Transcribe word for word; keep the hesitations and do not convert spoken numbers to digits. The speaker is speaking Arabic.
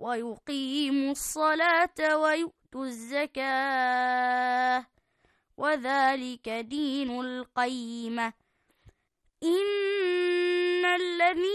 ويقيموا الصلاة ويؤتوا الزكاة وذلك دين القيمة. إن الذين